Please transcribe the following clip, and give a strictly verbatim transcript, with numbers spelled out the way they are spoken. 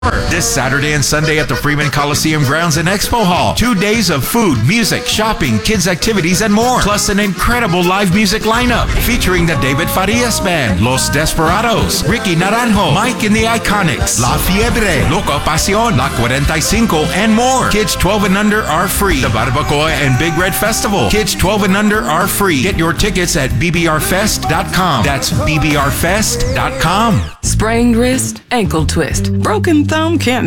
This Saturday and Sunday at the Freeman Coliseum grounds and Expo Hall. Two days of food, music, shopping, kids activities, and more. Plus an incredible live music lineup featuring the David Farias Band, Los Desperados, Ricky Naranjo, Mike and the Iconics, La Fiebre, Loca Pasión, La forty-five, and more. Kids twelve and under are free. The Barbacoa and Big Red Festival. Kids twelve and under are free. Get your tickets at b b r fest dot com. That's b b r fest dot com. Sprained wrist, ankle twist, broken thumb, can't